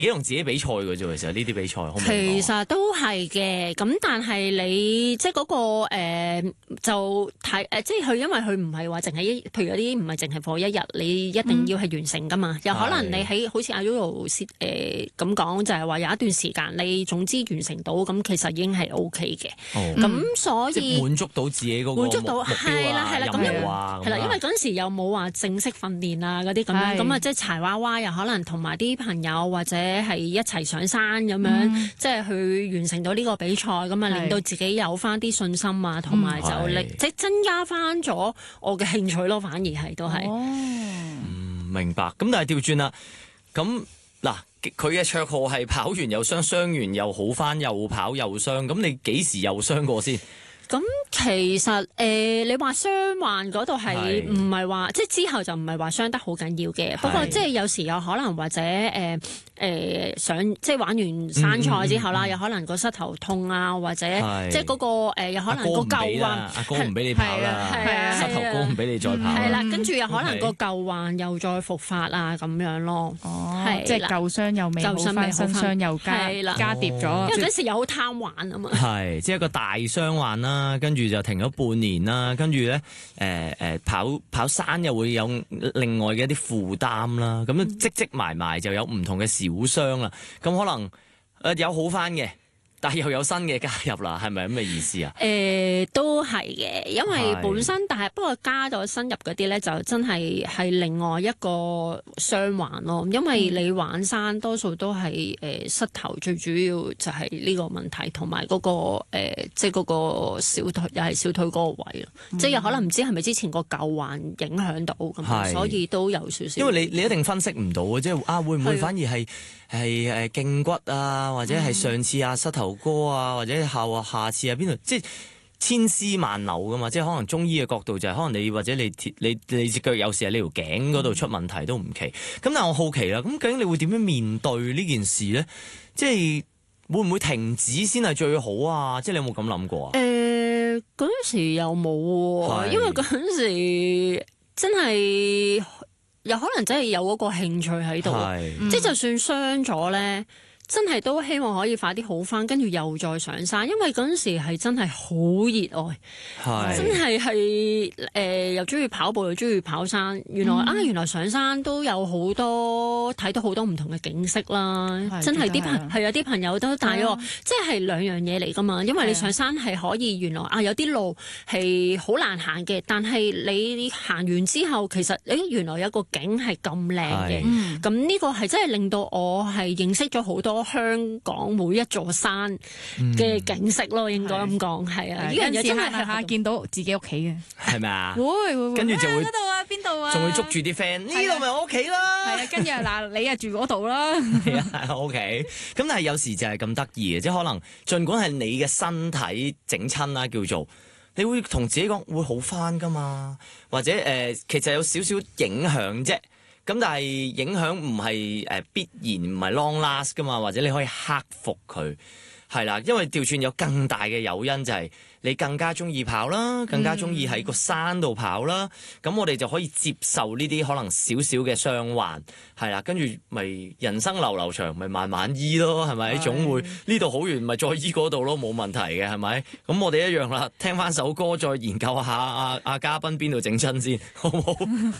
己同自己比賽嘅啫。其實呢啲比賽可唔可以講？ 其實都係嘅，咁但係你即係嗰個就睇即係佢，因為佢唔係話淨係譬如有啲唔係淨係課一日，你一定要係完成噶嘛。有可能你喺好似阿 Yoyo 咁講，就係話有一段時間你總之完成到，咁其實已經係 OK 嘅。咁所以滿足到自己嗰個目標啊， 係啦， 任務啊， 係啦，因為嗰陣時又冇話正式訓練啊嗰啲咁樣，咁啊即係柴娃娃又可能同埋啲朋友或者係一齊上山咁樣，即係去完成到呢個比賽，咁啊令到自己有翻啲信心啊，同埋就即係增加翻咗我嘅興趣咯，反而係都係。 明白。咁但係調轉啦，咁嗱佢嘅綽號係跑完又傷，傷完又好翻，又跑又傷。咁你幾時又傷過先？ 咁其實你話傷患嗰度係唔係話即係之後就唔係話傷得好緊要嘅，不過即係有時有可能或者上即係玩完山賽之後啦，有可能個膝頭痛啊，或者即係嗰個有可能個舊患， 阿哥唔俾你跑啦，膝頭哥唔俾你再跑， 係啦，跟住又可能個舊患又再復發啊咁樣咯。 即係舊傷又未好翻，新傷又加疊咗。 因為嗰時又好貪玩啊嘛。 係即係一個大傷患啦，跟住就停咗半年啦，跟住咧跑山又會有另外嘅一啲負擔啦，咁積埋埋就有唔同嘅小傷啦，咁可能有好翻嘅，但係又有新嘅加入啦，係咪咁嘅意思啊？ 都係嘅，因為本身但係不過加咗新入嗰啲咧，就真係另外一個傷患咯。因為你玩山多數都係膝頭最主要就係呢個問題，同埋嗰個即係嗰個小腿又係小腿嗰個位咯。即係有可能唔知係咪之前個舊患影響到咁，所以都有少少。 因為你一定分析唔到嘅，即係會唔會反而係脛骨啊，或者係上次膝頭哥啊，或者下次邊度，即係千絲萬縷噶嘛。即係可能中醫嘅角度就係可能你或者你隻腳有時喺你條頸嗰度出問題都唔奇。咁但係我好奇啦，咁究竟你會點樣面對呢件事咧？即係會唔會停止先係最好啊？即係你有冇咁諗過啊？ 嗰陣時又冇喎，因為嗰陣時真係有可能真係有嗰個興趣喺度，即係就算傷咗咧。真係都希望可以快啲好翻，跟住又再上山，因為嗰陣時係真係好熱愛，真係又中意跑步又中意跑山。原來上山都有好多睇到好多唔同嘅景色啦，真係有啲朋友都帶我，即係兩樣嘢嚟噶嘛。因為你上山係可以原來有啲路係好難行嘅，但係你行完之後，其實原來有個景係咁靚嘅。咁呢個係真係令到我係認識咗好多香港每一座山嘅景色咯，應該咁講係啊！呢樣嘢真係下見到自己屋企嘅， 係咪啊？ 會， 跟住就會嗰度啊，邊度啊？ 仲會捉住啲 friend，呢度咪我屋企啦。 係啊，跟住嗱，你啊住嗰度啦。 係啊，OK。咁但係有時就係咁得意嘅，即係可能儘管係你嘅身體整親啦，叫做你會同自己講會好返㗎嘛，或者其實有少少影響啫。咁但係影響唔係必然唔係 long last 噶嘛，或者你可以克服佢，係啦，因為調轉有更大嘅誘因就係你更加中意跑啦，更加中意喺個山度跑啦，咁我哋就可以接受呢啲可能少少嘅傷患，係啦，跟住咪人生流流長，咪慢慢醫咯，係咪？總會呢度好完，咪再醫嗰度咯，冇問題嘅，係咪？咁我哋一樣啦，聽翻首歌，再研究下阿嘉賓邊度整親先，好唔好？